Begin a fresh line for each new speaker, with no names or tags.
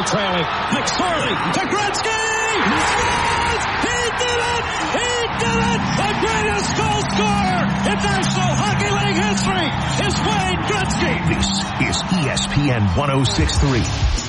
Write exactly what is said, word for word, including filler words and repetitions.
trailing. McSorley to Gretzky! Scores! He did it! He did it! The greatest goal scorer in National Hockey League history is Wayne Gretzky.
This is E S P N one oh six point three.